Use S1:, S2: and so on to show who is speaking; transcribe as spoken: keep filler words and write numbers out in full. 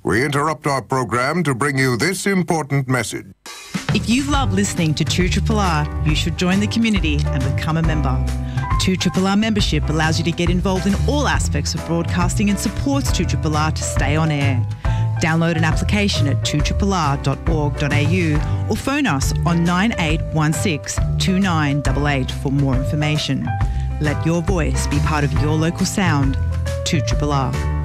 S1: We interrupt our program to bring you this important message.
S2: If you love listening to two R R R, you should join the community and become a member. two R R R membership allows you to get involved in all aspects of broadcasting and supports two R R R to stay on air. Download an application at two R R R dot org dot A U or phone us on nine eight one six, two nine eight eight for more information. Let your voice be part of your local sound. two R R R.